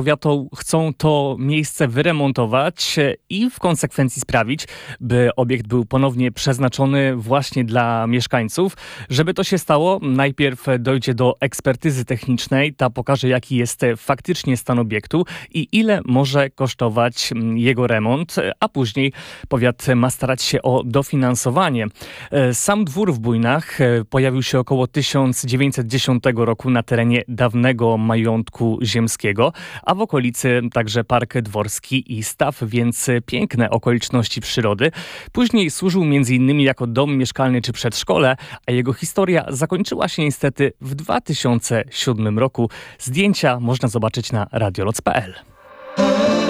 Powiatą chcą to miejsce wyremontować i w konsekwencji sprawić, by obiekt był ponownie przeznaczony właśnie dla mieszkańców. Żeby to się stało, najpierw dojdzie do ekspertyzy technicznej. Ta pokaże, jaki jest faktycznie stan obiektu i ile może kosztować jego remont, a później powiat ma starać się o dofinansowanie. Sam dwór w Bujnach pojawił się około 1910 roku na terenie dawnego majątku ziemskiego, a w okolicy także Park Dworski i Staw, więc piękne okoliczności przyrody. Później służył m.in. jako dom mieszkalny czy przedszkole, a jego historia zakończyła się niestety w 2007 roku. Zdjęcia można zobaczyć na radioloc.pl.